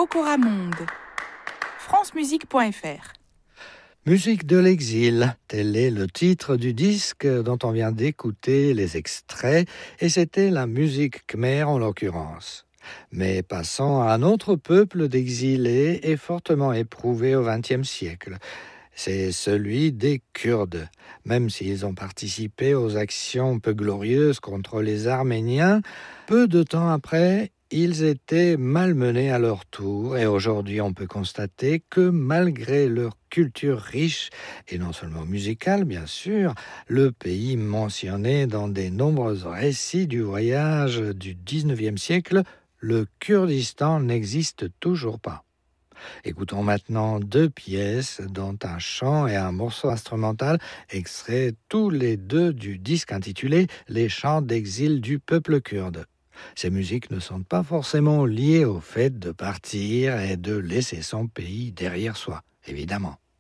Okora Monde. francemusique.fr. Musique de l'exil, tel est le titre du disque dont on vient d'écouter les extraits, et c'était la musique khmer en l'occurrence. Mais passons à un autre peuple d'exilés et fortement éprouvé au XXe siècle. C'est celui des Kurdes. Même s'ils ont participé aux actions peu glorieuses contre les Arméniens, peu de temps après, ils étaient malmenés à leur tour et aujourd'hui on peut constater que malgré leur culture riche, et non seulement musicale bien sûr, le pays mentionné dans des nombreux récits du voyage du XIXe siècle, le Kurdistan n'existe toujours pas. Écoutons maintenant deux pièces, dont un chant et un morceau instrumental, extraits tous les deux du disque intitulé « Les chants d'exil du peuple kurde ». Ces musiques ne sont pas forcément liées au fait de partir et de laisser son pays derrière soi, évidemment.